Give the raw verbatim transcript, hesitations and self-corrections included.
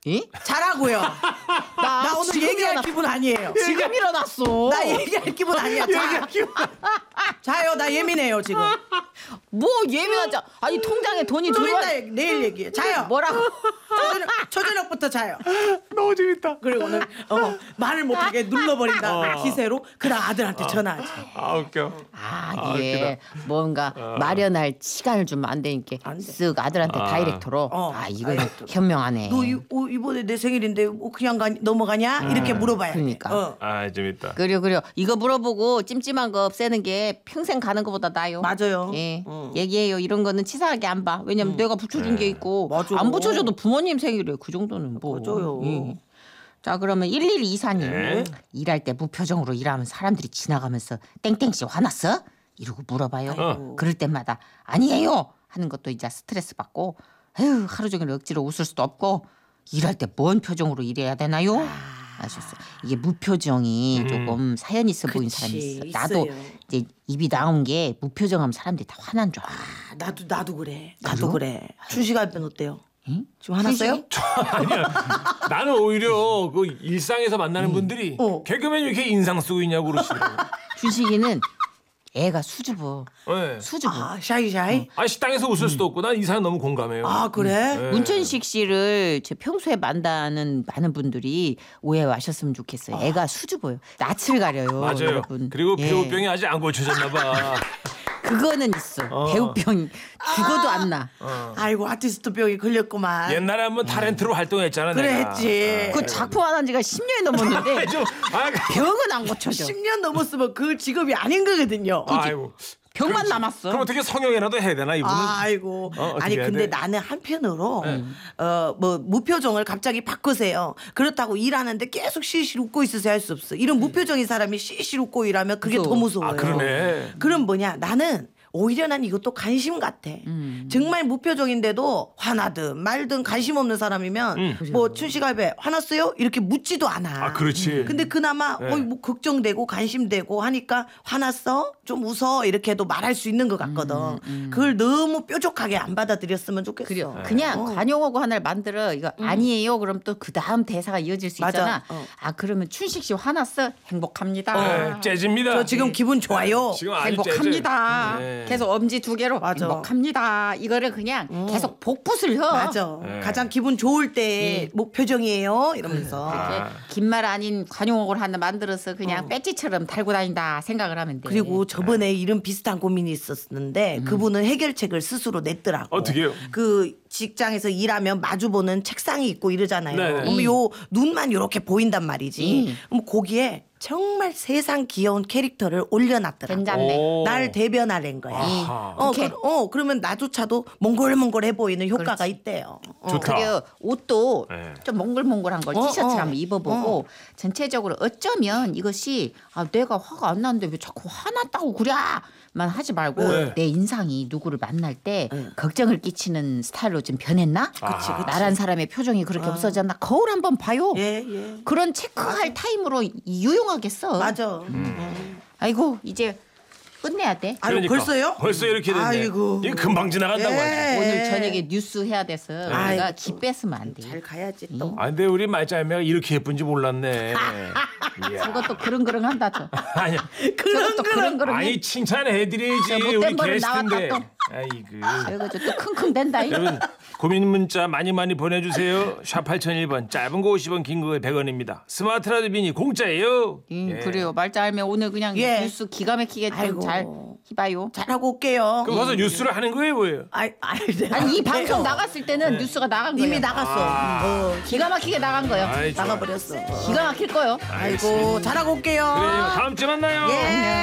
이? 자라고요. 나, 나 오늘 지금 얘기할 일어나- 기분 아니에요. 지금 일어났어. 나 얘기할 기분 아니야. 자. 자요. 나 예민해요 지금. 뭐 예민하자. 아니 통장에 돈이 좀 들어와. 이따 얘기- 내일 얘기해. 자요. 뭐라고? 초저녁, 초저녁부터 자요. 너무 재밌다. 그리고 오늘 어, 말을 못하게 눌러버린다. 어. 기세로 그다음 아들한테 전화하지. 아 웃겨. 아, 아, 예. 뭔가 마련할 시간을 주면 안 되니까 안 돼. 쓱 아들한테 아. 다이렉트로. 어, 아, 이거는 다이렉트로. 현명하네. 너 이, 어, 이번에 내 생일인데 뭐 그냥 가, 넘어가냐? 이렇게 물어봐야 돼. 그러니까. 어. 아 재밌다. 그래요, 그래요. 이거 물어보고 찜찜한 거 없애는 게 평생 가는 것보다 나요. 맞아요. 예, 어. 얘기해요. 이런 거는 치사하게 안 봐. 왜냐면 내가 붙여준 게 있고 맞아. 안 붙여줘도 부모님 생일이에요. 그 정도는 뭐. 맞아요. 예. 자, 그러면 일일이사님 네. 일할 때 무표정으로 일하면 사람들이 지나가면서 땡땡씨 화났어? 이러고 물어봐요. 어. 그럴 때마다 아니에요 하는 것도 이제 스트레스 받고 에휴 하루 종일 억지로 웃을 수도 없고 일할 때 뭔 표정으로 일해야 되나요? 아셨어요. 이게 무표정이 음. 조금 사연 있어 보이는 그치, 사람이 있어. 나도 있어요. 이제 입이 나온 게 무표정하면 사람들이 다 화난 줄 알아. 아, 나도 나도 그래. 나도 그래요? 그래. 춘식아 편 어때요? 응? 지금 화났어요? 아니야. 나는 오히려 그 일상에서 만나는 분들이 어. 개그맨 왜 이렇게 인상 쓰고 있냐고 그러시더라고. 준식이는 애가 수줍어. 네. 수줍어. 아 샤이샤이. 아 식당에서 웃을 수도 없고 난 이 사람 너무 공감해요. 아 그래? 네. 문천식 씨를 제 평소에 만나는 많은 분들이 오해 마셨으면 좋겠어요. 애가 수줍어요. 낯을 가려요. 맞아요. 여러분. 그리고 예. 배우병이 아직 안 고쳐졌나 봐. 그거는 있어. 어. 배우병 죽어도 안 나. 아이고 아티스트 병이 걸렸구만. 옛날에 한번 타렌트로 활동했잖아. 그래 내가. 했지. 그 작품 안 한 지가 십 년이 넘었는데 좀, 아, 병은 안 고쳐져. 십 년 넘었으면 그 직업이 아닌 거거든요. 아이고. 병만 그렇지. 남았어. 그럼 어떻게 성형이라도 해야 되나 이분은? 아이고. 어, 어떻게 아니 해야 근데 돼? 나는 한편으로 어 뭐 무표정을 갑자기 바꾸세요. 그렇다고 일하는데 계속 실실 웃고 있으세요 할 수 없어. 이런 무표정인 사람이 실실 웃고 일하면 그게 무서워. 더 무서워요. 아 그러네. 그럼 뭐냐 나는 오히려 난 이것도 관심 같아. 음. 정말 무표정인데도 화나든 말든 관심 없는 사람이면 음. 뭐 춘식아배 화났어요? 이렇게 묻지도 않아. 아 그렇지. 근데 그나마 네. 어이 뭐 걱정되고 관심되고 하니까 화났어? 좀 웃어? 이렇게 해도 말할 수 있는 것 같거든. 그걸 너무 뾰족하게 안 받아들였으면 좋겠어. 그래요. 그냥 어. 관용어고 하나를 만들어 이거 아니에요. 그럼 또 그 다음 대사가 이어질 수 맞아. 있잖아. 어. 아 그러면 춘식 씨 화났어? 행복합니다. 네, 재즈입니다. 저 지금 기분 좋아요. 지금 아주 행복합니다. 재즈. 네. 계속 엄지 두 개로 맞아. 행복합니다. 이거를 그냥 계속 복붙을 혀. 맞아. 네. 가장 기분 좋을 때 목표정이에요. 이러면서. 아. 긴 말 아닌 관용어를 하나 만들어서 그냥 배지처럼 달고 다닌다 생각을 하면 돼. 그리고 저번에 이런 비슷한 고민이 있었는데 그분은 해결책을 스스로 냈더라고. 어떻게요? 그 직장에서 일하면 마주보는 책상이 있고 이러잖아요. 네네. 그러면 요 눈만 이렇게 보인단 말이지. 음. 그럼 거기에 정말 세상 귀여운 캐릭터를 올려놨더라고. 괜찮네. 오. 날 대변하는 거야. 아하. 어, 오케이. 그, 어, 그러면 나조차도 몽골몽골해 보이는 효과가 그렇지. 있대요. 어. 좋다. 그리고 옷도 네. 좀 몽글몽글한 걸 어, 티셔츠를 어. 한번 입어보고 전체적으로 어쩌면 이것이 아, 내가 화가 안 나는데 왜 자꾸 화났다고 그래? 만 하지 말고 네. 내 인상이 누구를 만날 때 걱정을 끼치는 스타일로 좀 변했나? 그치, 그치. 나란 사람의 표정이 그렇게 없어졌나? 거울 한번 봐요. 예, 예. 그런 체크할 타임으로 유용하겠어. 맞아. 아이고 이제 끝내야 돼. 아유, 그러니까. 벌써요? 벌써 이렇게 됐네. 아이고. 이거 금방 지나간다고 예. 하지. 오늘 저녁에 뉴스 해야 돼서 내가 아이고. 기 뺐으면 안 돼. 잘 가야지 또. 아 근데 우리 말자매가 이렇게 예쁜지 몰랐네. 이야. 그것도 그릉그릉한다 저. 아니야. 저것도 그릉그릉. 아니 칭찬해드려야지 저 못된 우리 버릇 게스트인데. 나왔다 아이고. 이거 또 킁킁댄다. 여러분 고민 문자 많이 많이 보내주세요. 샵 팔공공일 번 짧은 거 오십 원 긴 거 백 원입니다. 스마트 라디오 미니 공짜예요. 음, 예. 그래요. 말자 알면 오늘 그냥 예. 뉴스 기가 막히게 아이고. 좀 잘 해봐요. 잘하고 올게요. 그럼 가서 뉴스를 하는 거예요 뭐예요? 아이, 아이, 내가 아니 이 할게요. 방송 나갔을 때는 뉴스가 나간 거예요. 이미 나갔어. 어, 기가 막히게 나간 거예요. 아이, 좋아. 나가버렸어. 기가 막힐 거예요. 아이고 잘하고 올게요. 그래요. 다음 주에 만나요. 예.